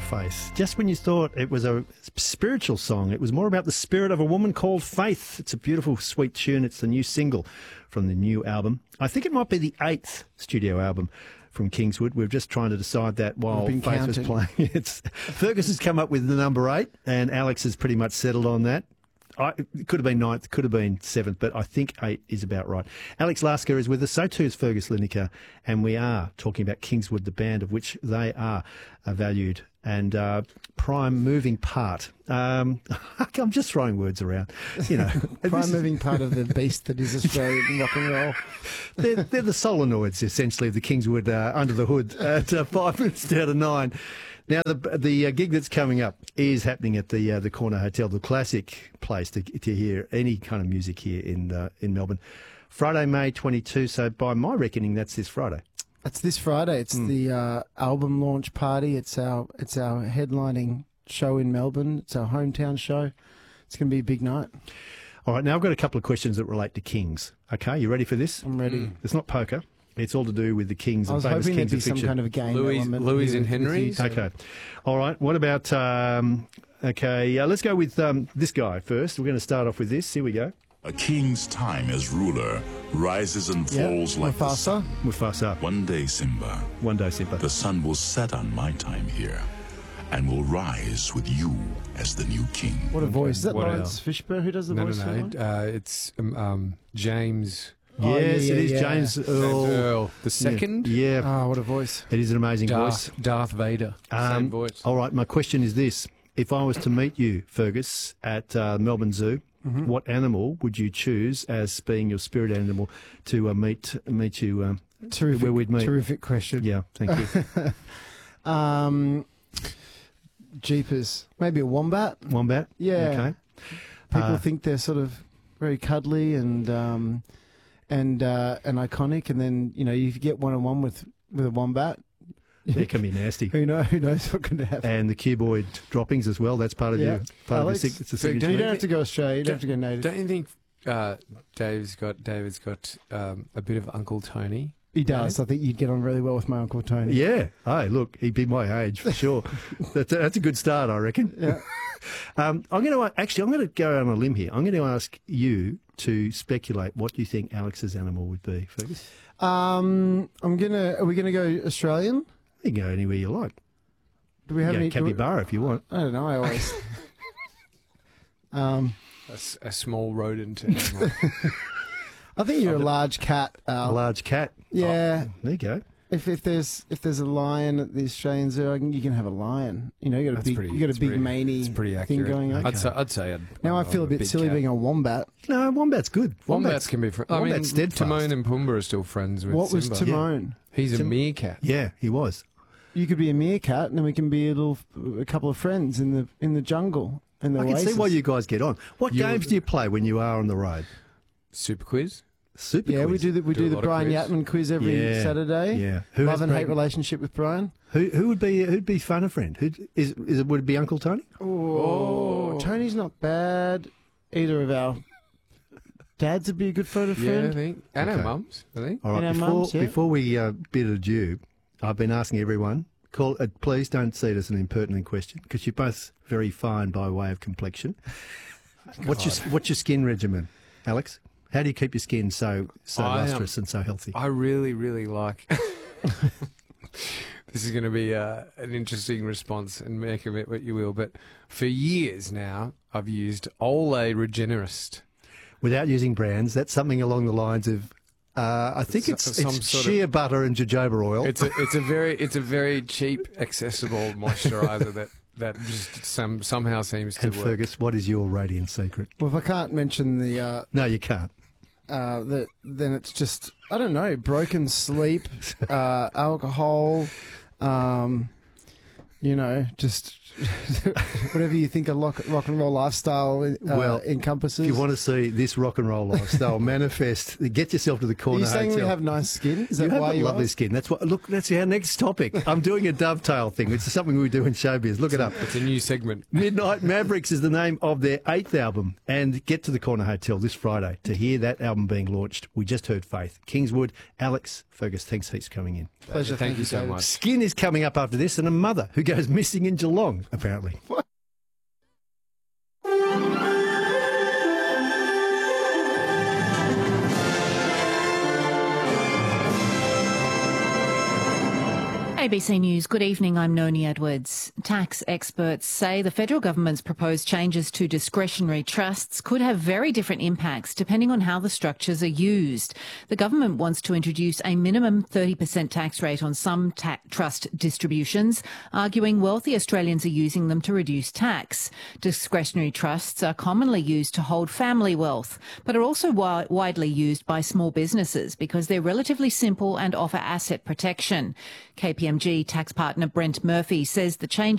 Faith. Just when you thought it was a spiritual song, it was more about the spirit of a woman called Faith. It's a beautiful, sweet tune. It's the new single from the new album. I think it might be the 8th studio album from Kingswood. We're just trying to decide that while Faith was playing. Fergus has come up with the number 8, and Alex has pretty much settled on that. It could have been 9th, could have been 7th, but I think 8 is about right. Alex Lasker is with us, so too is Fergus Lineker, and we are talking about Kingswood, the band of which they are a valued and prime moving part. I'm just throwing words around, you know. Prime moving part of the beast that is Australian rock and roll. They're the solenoids, essentially, of the Kingswood under the hood at 5 minutes down to 9. Now, the gig that's coming up is happening at the Corner Hotel, the classic place to hear any kind of music here in Melbourne. Friday, May 22, so by my reckoning, that's this Friday. It's this Friday. It's the album launch party. It's our headlining show in Melbourne. It's our hometown show. It's going to be a big night. All right, now I've got a couple of questions that relate to Kings. Okay, you ready for this? I'm ready. It's not poker. It's all to do with the Kings and famous Kings of fiction. I was hoping there'd be some kind of a game element. Louis and Henry. Okay. All right. What about, let's go with this guy first. We're going to start off with this. Here we go. A king's time as ruler rises and falls like the sun. Mufasa. One day, Simba, the sun will set on my time here and will rise with you as the new king. What a voice. Is that Lawrence Fishburne who does the voice? No. It's James... Yes, it is James Earl. The second? Yeah. Oh, what a voice. It is an amazing voice. Darth Vader. Same voice. All right, my question is this. If I was to meet you, Fergus, at Melbourne Zoo, what animal would you choose as being your spirit animal to meet you where we'd meet? Terrific question. Yeah, thank you. Jeepers. Maybe a wombat? Wombat? Yeah. Okay. People think they're sort of very cuddly and iconic, and then you get one-on-one with a wombat. It can be nasty. Who knows what can happen? And the cuboid droppings as well. That's part of your Alex, of it's a signature. You don't have to go Australia. You don't have to go native. Don't you think David's got a bit of Uncle Tony? He does. I think you'd get on really well with my Uncle Tony. Yeah. Hey, look, he'd be my age for sure. That's a good start, I reckon. Yeah. I'm going to go out on a limb here. I'm going to ask you to speculate what you think Alex's animal would be, Fergus. Are we gonna go Australian? You can go anywhere you like. Do we have any capybara if you want? I don't know. I always a small rodent. I think you're a large cat, Al. A large cat. Yeah. Oh, there you go. If there's a lion at the Australian Zoo, you can have a lion. You got a big maney thing going on. Okay. I'd say. Now I feel a bit silly being a wombat. No, wombat's good. Wombats can be. Wombat's steadfast. Timon and Pumbaa are still friends with. What was Simba. Timon? He's a meerkat. Yeah, he was. You could be a meerkat, and then we can be a couple of friends in the jungle. I can see why you guys get on. What games do you play when you are on the road? Super quiz. Super quiz. We do the Brian quiz. Yatman quiz every Saturday. Yeah. Love and hate relationship with Brian. Who'd be fun a friend? Would it be Uncle Tony? Oh, Tony's not bad. Either of our dads would be a good photo friend. Yeah, I think. And our mums, I think. All right. Before we bid adieu, I've been asking everyone. Please don't see it as an impertinent question because you're both very fine by way of complexion. What's your skin regimen, Alex? How do you keep your skin so lustrous and so healthy? I really, really like... This is going to be an interesting response, and make of it what you will, but for years now, I've used Olay Regenerist. Without using brands, that's something along the lines of... I think it's shea butter and jojoba oil. It's a very cheap, accessible moisturiser that just somehow seems to work. And Fergus, what is your radiant secret? Well, if I can't mention the... no, you can't. Then it's just, I don't know, broken sleep, alcohol, just whatever you think a rock and roll lifestyle encompasses. If you want to see this rock and roll lifestyle manifest, get yourself to the Corner Hotel. Are you saying we have nice skin? Is that you why have lovely skin? That's our next topic. I'm doing a dovetail thing, which is something we do in showbiz. Look it up. It's a new segment. Midnight Mavericks is the name of their 8th album, and get to the Corner Hotel this Friday to hear that album being launched. We just heard Faith. Kingswood, Alex, Fergus, thanks heaps for coming in. Pleasure. Thank you so much. Skin is coming up after this, and a mother who goes missing in Geelong, apparently. What? ABC News, good evening, I'm Noni Edwards. Tax experts say the federal government's proposed changes to discretionary trusts could have very different impacts depending on how the structures are used. The government wants to introduce a minimum 30% tax rate on some trust distributions, arguing wealthy Australians are using them to reduce tax. Discretionary trusts are commonly used to hold family wealth, but are also widely used by small businesses because they're relatively simple and offer asset protection. KPMG tax partner Brent Murphy says the changes